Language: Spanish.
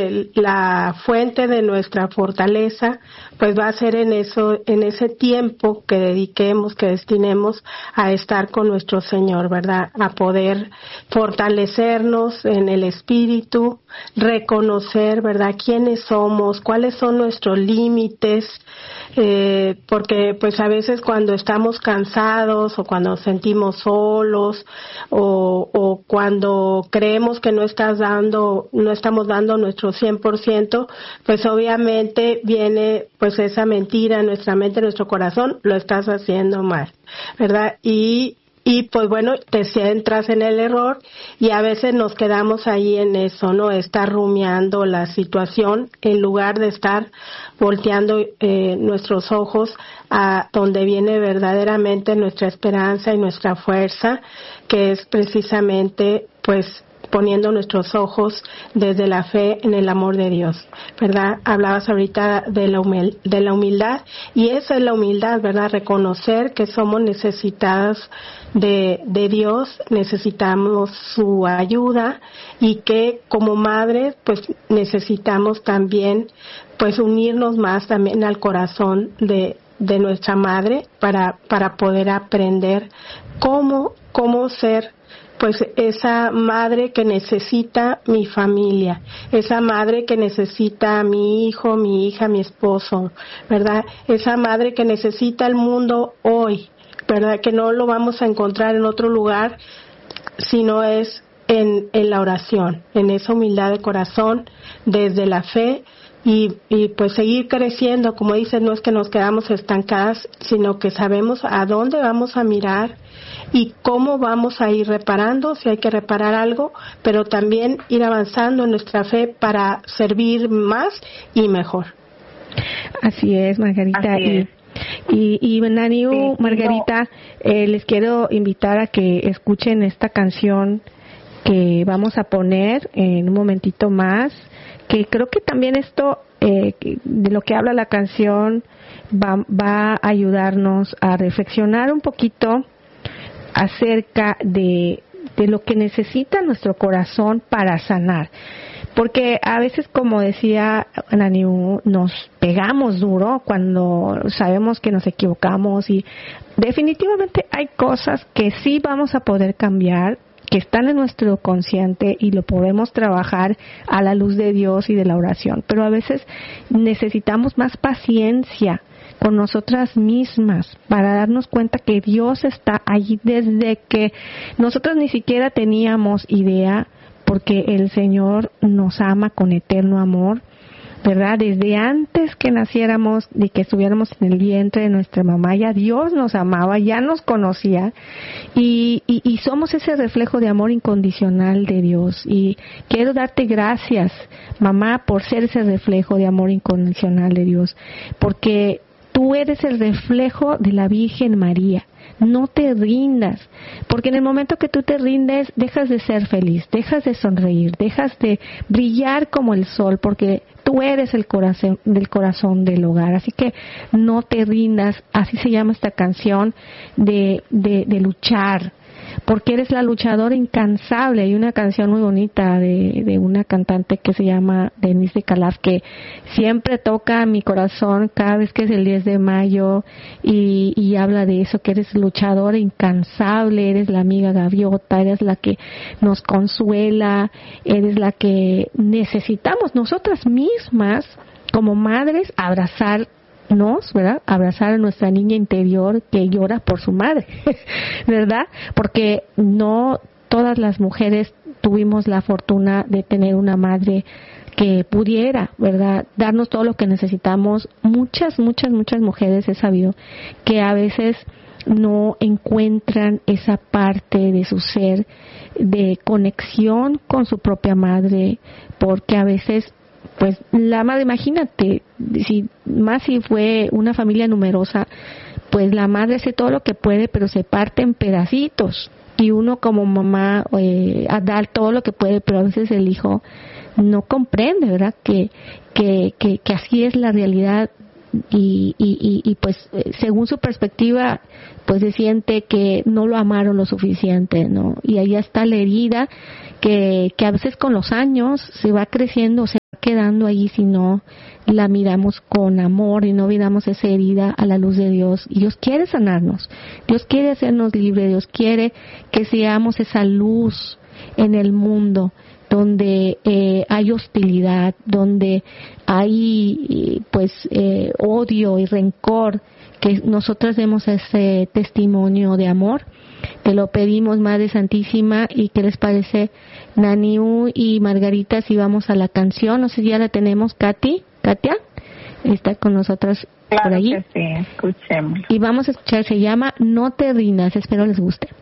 la fuente de nuestra fortaleza pues va a ser en ese tiempo que dediquemos, que destinemos a estar con nuestro Señor, ¿verdad? A poder fortalecernos en el espíritu, reconocer, ¿verdad?, quiénes somos, cuáles son nuestros límites, porque pues a veces cuando estamos cansados o cuando nos sentimos solos o cuando creemos que no estamos dando nuestro 100%, pues obviamente viene pues esa mentira en nuestra mente, en nuestro corazón, lo estás haciendo mal, ¿verdad? Y pues bueno, te centras en el error y a veces nos quedamos ahí en eso, ¿no? Estar rumiando la situación en lugar de estar volteando nuestros ojos a donde viene verdaderamente nuestra esperanza y nuestra fuerza, que es precisamente pues poniendo nuestros ojos desde la fe en el amor de Dios, ¿verdad? Hablabas ahorita de la humildad, y esa es la humildad, ¿verdad? Reconocer que somos necesitadas de Dios, necesitamos su ayuda y que como madres pues necesitamos también pues unirnos más también al corazón de nuestra madre para poder aprender cómo ser pues esa madre que necesita mi familia, esa madre que necesita a mi hijo, mi hija, mi esposo, ¿verdad? Esa madre que necesita el mundo hoy, ¿verdad? Que no lo vamos a encontrar en otro lugar, sino es en la oración, en esa humildad de corazón, desde la fe, y pues seguir creciendo, como dices, no es que nos quedamos estancadas, sino que sabemos a dónde vamos a mirar y cómo vamos a ir reparando, si hay que reparar algo, pero también ir avanzando en nuestra fe para servir más y mejor. Así es, Margarita. Así es. Y Naniu, Margarita, les quiero invitar a que escuchen esta canción que vamos a poner en un momentito más, que creo que también esto, de lo que habla la canción, va a ayudarnos a reflexionar un poquito acerca de lo que necesita nuestro corazón para sanar. Porque a veces, como decía Naniu, nos pegamos duro cuando sabemos que nos equivocamos, y definitivamente hay cosas que sí vamos a poder cambiar, que están en nuestro consciente y lo podemos trabajar a la luz de Dios y de la oración. Pero a veces necesitamos más paciencia con nosotras mismas para darnos cuenta que Dios está allí desde que nosotros ni siquiera teníamos idea, porque el Señor nos ama con eterno amor, ¿verdad? Desde antes que naciéramos, de que estuviéramos en el vientre de nuestra mamá, ya Dios nos amaba, ya nos conocía, y somos ese reflejo de amor incondicional de Dios. Y quiero darte gracias, mamá, por ser ese reflejo de amor incondicional de Dios, porque tú eres el reflejo de la Virgen María. No te rindas, porque en el momento que tú te rindes, dejas de ser feliz, dejas de sonreír, dejas de brillar como el sol, porque tú eres el corazón del hogar. Así que no te rindas, así se llama esta canción, de luchar, porque eres la luchadora incansable. Hay una canción muy bonita de una cantante que se llama Denise de Calaf, que siempre toca mi corazón cada vez que es el 10 de mayo y habla de eso, que eres luchadora incansable, eres la amiga gaviota, eres la que nos consuela, eres la que necesitamos nosotras mismas como madres ¿verdad? Abrazar a nuestra niña interior que llora por su madre, ¿verdad? Porque no todas las mujeres tuvimos la fortuna de tener una madre que pudiera, ¿verdad?, darnos todo lo que necesitamos. Muchas mujeres he sabido que a veces no encuentran esa parte de su ser de conexión con su propia madre, porque a veces pues la madre, imagínate, si fue una familia numerosa, pues la madre hace todo lo que puede, pero se parte en pedacitos, y uno como mamá a dar todo lo que puede, pero a veces el hijo no comprende, ¿verdad?, que así es la realidad, y pues según su perspectiva pues se siente que no lo amaron lo suficiente, ¿no? Y ahí está la herida que a veces con los años se va creciendo, se va quedando ahí si no la miramos con amor y no miramos esa herida a la luz de Dios. Y Dios quiere sanarnos, Dios quiere hacernos libres, Dios quiere que seamos esa luz en el mundo donde hay hostilidad, donde hay odio y rencor, que nosotros demos ese testimonio de amor. Te lo pedimos, Madre Santísima. ¿Y qué les parece, Naniu y Margarita, si vamos a la canción? No sé si ya la tenemos. Katia está con nosotros. Claro, por allí. Que sí, escuchemos. Y vamos a escuchar, se llama No te rindas, espero les guste.